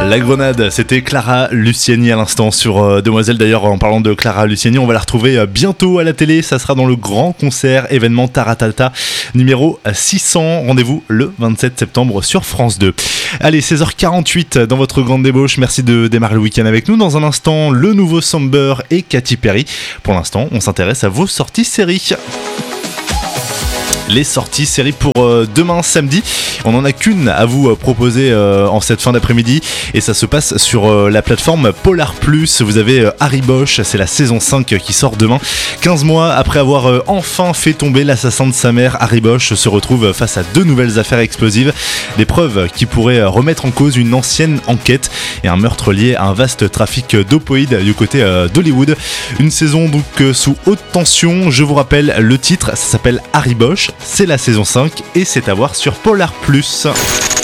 La Grenade, c'était Clara Luciani à l'instant sur Demoiselle. D'ailleurs, en parlant de Clara Luciani, on va la retrouver bientôt à la télé. Ça sera dans le grand concert événement Taratata numéro 600. Rendez-vous le 27 septembre sur France 2. Allez, 16h48 dans votre grande débauche. Merci de démarrer le week-end avec nous. Dans un instant, le nouveau Samber et Katy Perry. Pour l'instant, on s'intéresse à vos sorties séries. Les sorties séries pour demain samedi. On n'en a qu'une à vous proposer en cette fin d'après-midi et ça se passe sur la plateforme Polar Plus. Vous avez Harry Bosch, c'est la saison 5 qui sort demain. 15 mois après avoir enfin fait tomber l'assassin de sa mère, Harry Bosch se retrouve face à deux nouvelles affaires explosives. Des preuves qui pourraient remettre en cause une ancienne enquête et un meurtre lié à un vaste trafic d'opioïdes du côté d'Hollywood. Une saison donc sous haute tension. Je vous rappelle le titre, ça s'appelle Harry Bosch. C'est la saison 5 et c'est à voir sur Polar Plus.